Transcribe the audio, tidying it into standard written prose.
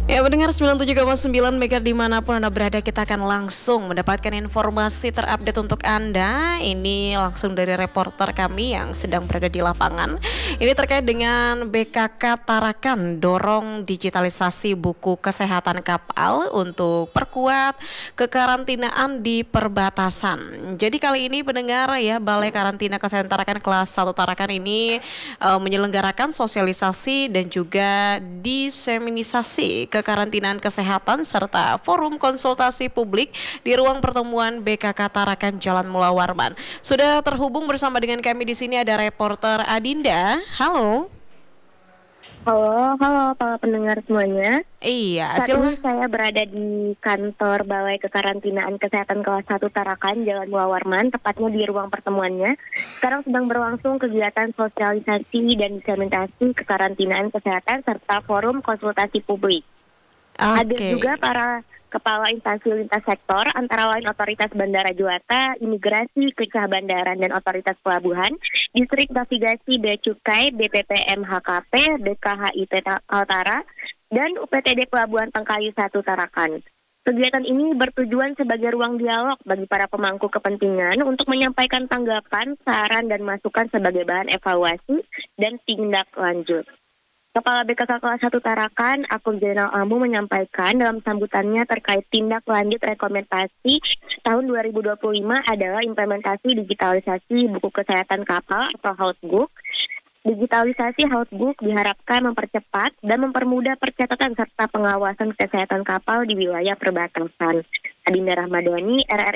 Ya, mendengar 97,9 Mega dimanapun Anda berada, kita akan langsung mendapatkan informasi terupdate untuk Anda. Ini langsung dari reporter kami yang sedang berada di lapangan. Ini terkait dengan BKK Tarakan dorong digitalisasi buku kesehatan kapal untuk perkuat kekarantinaan di perbatasan. Jadi kali ini pendengar ya, Balai Karantina Kesehatan Tarakan kelas 1 Tarakan ini menyelenggarakan sosialisasi dan juga diseminisasi kekarantinaan kesehatan serta forum konsultasi publik di ruang pertemuan BKK Tarakan Jalan Mula Warman. Sudah terhubung bersama dengan kami di sini ada reporter Adinda. Halo. Halo para pendengar semuanya. Iya, Saat ini saya berada di kantor Balai Kekarantinaan Kesehatan kelas 1 Tarakan, Jalan Mula Warman, tepatnya di ruang pertemuannya. Sekarang sedang berlangsung kegiatan sosialisasi dan diseminasi kekarantinaan kesehatan serta forum konsultasi publik. Hadir juga para kepala instansi lintas sektor, antara lain Otoritas Bandara Juanda, Imigrasi, Kejaksaan Bandaran, dan Otoritas Pelabuhan, Distrik Navigasi Bea Cukai, BPPM HKP, BKHIT Altara, dan UPTD Pelabuhan Pengkayu 1 Tarakan. Kegiatan ini bertujuan sebagai ruang dialog bagi para pemangku kepentingan untuk menyampaikan tanggapan, saran, dan masukan sebagai bahan evaluasi dan tindak lanjut. Kepala BKK kelas 1 Tarakan, Akun Jenderal Amu menyampaikan dalam sambutannya terkait tindak lanjut rekomendasi tahun 2025 adalah implementasi digitalisasi buku kesehatan kapal atau Housebook. Digitalisasi Housebook diharapkan mempercepat dan mempermudah percatatan serta pengawasan kesehatan kapal di wilayah perbatasan. Adinda Rahmadani, RRI